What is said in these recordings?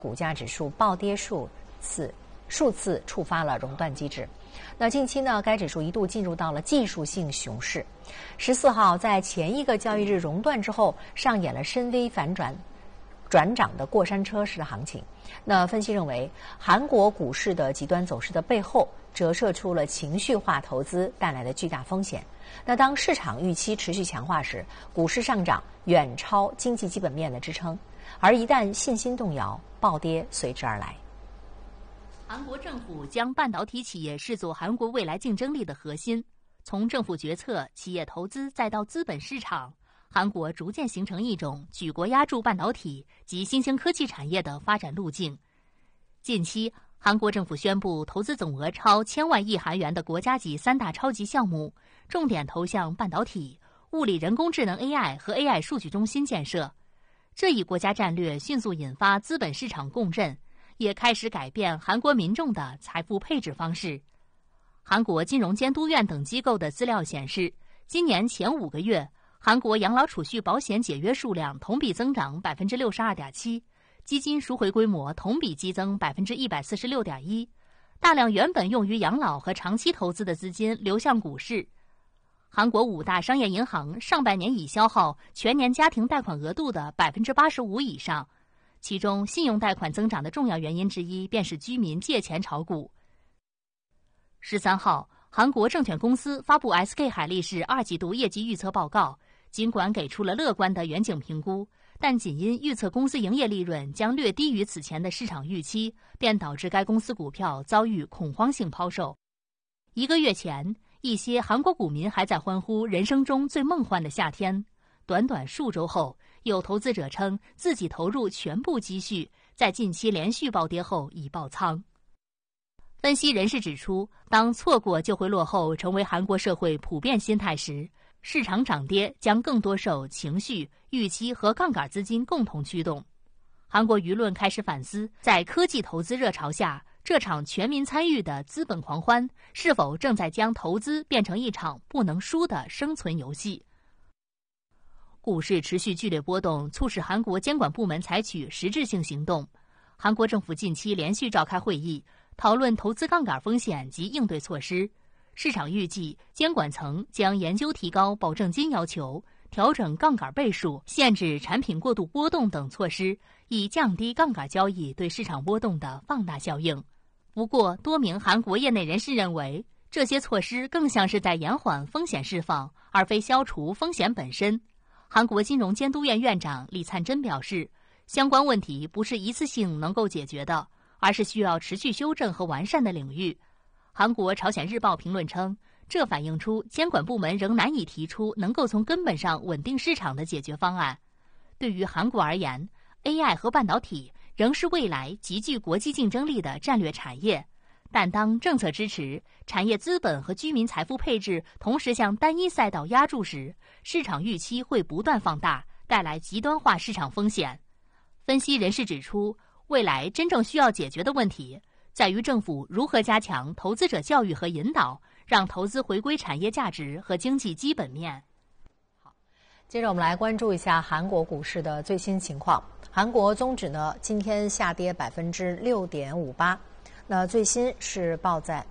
股价指数暴跌数次触发了熔断机制。那近期呢，该指数一度进入到了技术性熊市。14号在前一个交易日熔断之后，上演了深 V 反转涨的过山车式的行情。那分析认为，韩国股市的极端走势的背后，折射出了情绪化投资带来的巨大风险。那当市场预期持续强化时，股市上涨远超经济基本面的支撑，而一旦信心动摇，暴跌随之而来。 韩国政府将半导体企业视作韩国未来竞争力的核心，从政府决策、企业投资再到资本市场，韩国逐渐形成一种举国压住半导体及新兴科技产业的发展路径。近期，韩国政府宣布投资总额超1000万亿韩元的国家级3大超级项目，重点投向半导体、物理人工智能 AI 和 AI 数据中心建设。这一国家战略迅速引发资本市场共振，也开始改变韩国民众的财富配置方式。韩国金融监督院等机构的资料显示，今年前5个月，韩国养老储蓄保险解约数量同比增长 62.7%， 基金赎回规模同比激增 146.1%， 大量原本用于养老和长期投资的资金流向股市。韩国5大商业银行上半年已消耗全年家庭贷款额度的 85% 以上，其中信用贷款增长的重要原因之一便是居民借钱炒股。13号，韩国证券公司发布 SK 海力士2季度业绩预测报告，尽管给出了乐观的远景评估，但仅因预测公司营业利润将略低于此前的市场预期，便导致该公司股票遭遇恐慌性抛售。1个月前，一些韩国股民还在欢呼人生中最梦幻的夏天，短短数周后，有投资者称自己投入全部积蓄，在近期连续暴跌后已爆仓。分析人士指出，当错过就会落后成为韩国社会普遍心态时，市场涨跌将更多受情绪、预期和杠杆资金共同驱动。韩国舆论开始反思，在科技投资热潮下，这场全民参与的资本狂欢是否正在将投资变成一场不能输的生存游戏。股市持续剧烈波动，促使韩国监管部门采取实质性行动。韩国政府近期连续召开会议，讨论投资杠杆风险及应对措施。市场预计，监管层将研究提高保证金要求，调整杠杆倍数，限制产品过度波动等措施，以降低杠杆交易对市场波动的放大效应。不过，多名韩国业内人士认为，这些措施更像是在延缓风险释放，而非消除风险本身。韩国金融监督院院长李灿珍表示，相关问题不是一次性能够解决的，而是需要持续修正和完善的领域。韩国朝鲜日报评论称，这反映出监管部门仍难以提出能够从根本上稳定市场的解决方案。对于韩国而言， AI 和半导体仍是未来极具国际竞争力的战略产业，但当政策支持、产业资本和居民财富配置同时向单一赛道压注时，市场预期会不断放大，带来极端化市场风险。分析人士指出，未来真正需要解决的问题在于政府如何加强投资者教育和引导，让投资回归产业价值和经济基本面。 好，接着我们来关注一下韩国股市的最新情况。韩国综指呢，今天下跌 6.58%， 那最新是报在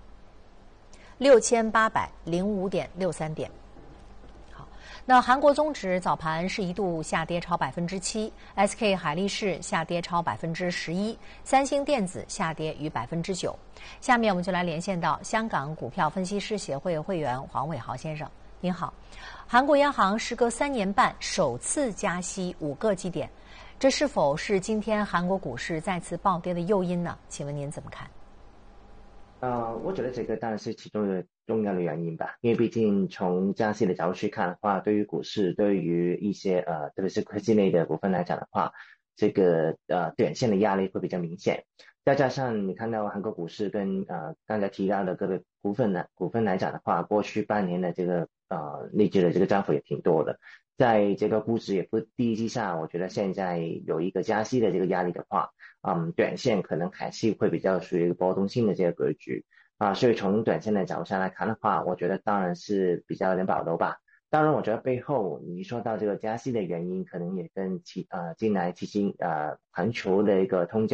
6805.63 点。那韩国综指早盘是一度下跌超 7%， SK 海力士下跌超 11%， 三星电子下跌逾 9%。 下面我们就来连线到香港股票分析师协会会员黄伟豪先生。您好，韩国央行时隔3年半首次加息5个基点，这是否是今天韩国股市再次暴跌的诱因呢？请问您怎么看？ 我觉得这个当然是其中的重要的原因吧，因为毕竟从加息的角度去看的话，对于股市，对于一些特别是科技类的股份来讲的话，这个短线的压力会比较明显。再加上你看到韩国股市跟刚才提到的各个股份来讲的话，过去半年的这个累计的这个涨幅也挺多的。在这个估值也不低之下，我觉得现在有一个加息的这个压力的话，短线可能还是会比较属于一个波动性的这个格局所以从短线的角度上来看的话，我觉得当然是比较能保留吧。 当然，我觉得背后你说到这个加息的原因，可能也跟近来其实环球的一个通胀